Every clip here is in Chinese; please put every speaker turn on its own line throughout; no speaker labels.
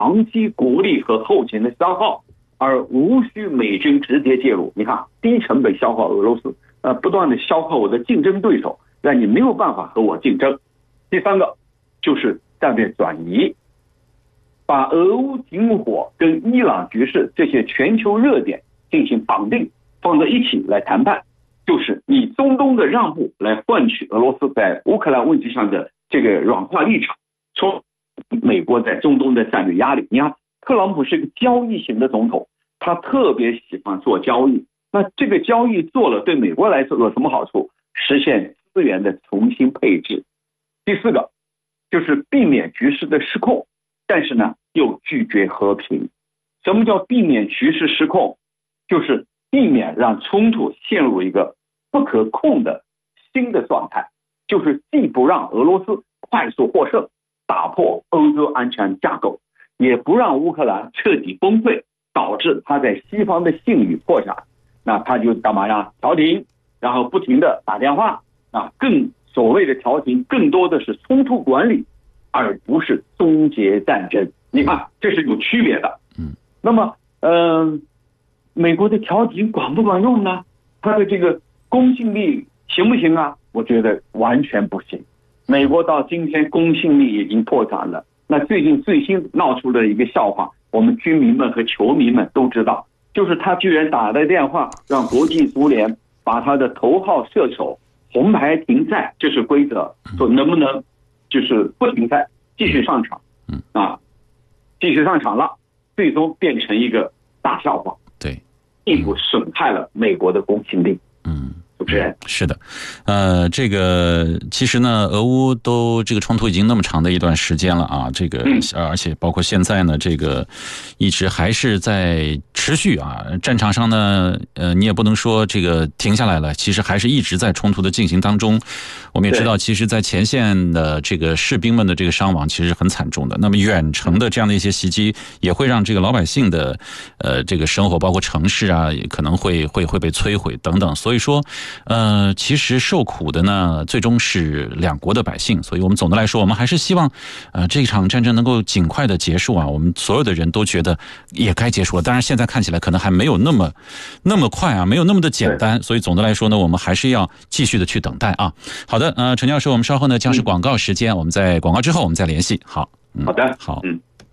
长期国力和后勤的消耗，而无需美军直接介入。你看，低成本消耗俄罗斯，不断的消耗我的竞争对手，让你没有办法和我竞争。第三个就是战略转移，把俄乌停火跟伊朗局势这些全球热点进行绑定，放在一起来谈判，就是以中东的让步来换取俄罗斯在乌克兰问题上的这个软化立场，说美国在中东的战略压力。你看，特朗普是个交易型的总统，他特别喜欢做交易。那这个交易做了，对美国来说有什么好处？实现资源的重新配置。第四个就是避免局势的失控，但是呢又拒绝和平。什么叫避免局势失控？就是避免让冲突陷入一个不可控的新的状态，就是既不让俄罗斯快速获胜，打破欧洲安全架构，也不让乌克兰彻底崩溃，导致他在西方的信誉破产。那他就干嘛呀？调停，然后不停的打电话啊，更所谓的调停更多的是冲突管理，而不是终结战争。你看，这是有区别的。那么美国的调停管不管用呢？它的这个公信力行不行啊？我觉得完全不行。美国到今天公信力已经破产了。那最新闹出了一个笑话，我们军迷们和球迷们都知道，就是他居然打了电话让国际足联把他的头号射手红牌停赛，这是规则，说能不能就是不停赛，继续上场，继续上场了，最终变成一个大笑话，
对，
并不损害了美国的公信力。主持人，
是的，这个其实呢，俄乌都这个冲突已经那么长的一段时间了啊，这个而且包括现在呢，这个一直还是在持续啊，战场上呢，你也不能说这个停下来了，其实还是一直在冲突的进行当中。我们也知道，其实在前线的这个士兵们的这个伤亡其实很惨重的。那么远程的这样的一些袭击，也会让这个老百姓的这个生活，包括城市啊，也可能会被摧毁等等。所以说，其实受苦的呢，最终是两国的百姓。所以我们总的来说，我们还是希望这场战争能够尽快的结束啊。我们所有的人都觉得也该结束了，当然现在看起来可能还没有那么快啊，没有那么的简单。所以总的来说呢，我们还是要继续的去等待啊。好的，陈教授，我们稍后呢将是广告时间，我们在广告之后我们再联系。好，
好的，
好。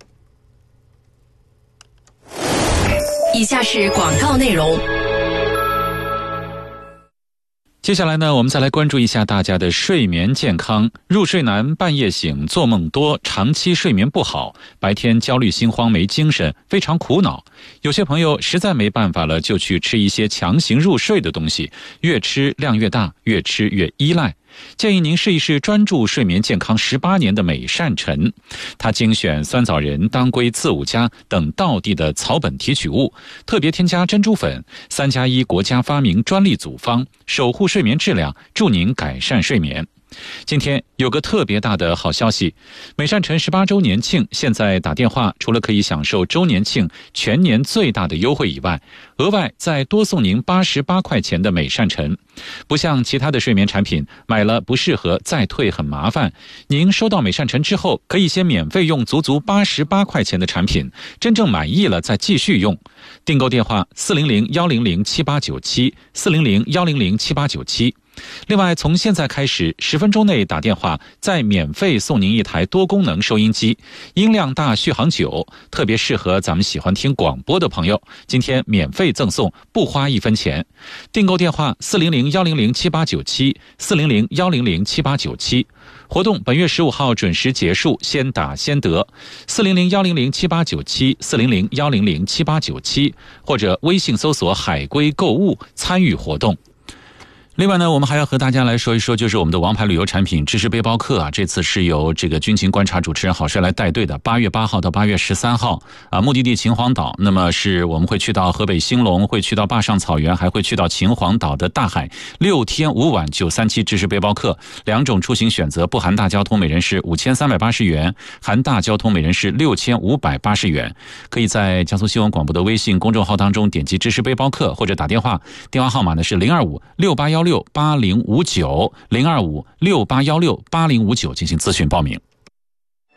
以下是广告内容。
接下来呢，我们再来关注一下大家的睡眠健康。入睡难、半夜醒、做梦多、长期睡眠不好，白天焦虑心慌没精神，非常苦恼。有些朋友实在没办法了，就去吃一些强行入睡的东西，越吃量越大，越吃越依赖。建议您试一试专注睡眠健康18年的美善晨，它精选酸枣仁、当归、刺五加等道地的草本提取物，特别添加珍珠粉，3+1国家发明专利组方，守护睡眠质量，助您改善睡眠。今天有个特别大的好消息，美善晨18周年庆，现在打电话除了可以享受周年庆全年最大的优惠以外，额外再多送您88块钱的美善晨。不像其他的睡眠产品，买了不适合再退很麻烦，您收到美善晨之后，可以先免费用足88块钱的产品，真正满意了再继续用。订购电话400-100-7897，400-100-7897。另外，从现在开始10分钟内打电话，再免费送您一台多功能收音机，音量大续航久，特别适合咱们喜欢听广播的朋友。今天免费赠送，不花1分钱。订购电话400-100-7897，400-100-7897。活动本月15号准时结束，先打先得。400-100-7897，400-100-7897，或者微信搜索海龟购物参与活动。另外呢，我们还要和大家来说一说，就是我们的王牌旅游产品知识背包客啊，这次是由这个军情观察主持人郝帅来带队的，8月8号到8月13号啊，目的地秦皇岛。那么是我们会去到河北兴隆，会去到坝上草原，还会去到秦皇岛的大海，6天5晚937知识背包客，2种出行选择，不含大交通，每人是5380元，含大交通每人是6580元。可以在江苏新闻广播的微信公众号当中点击知识背包客，或者打电话，电话号码呢是025-6816-8059，025-6816-8059进行咨询报名。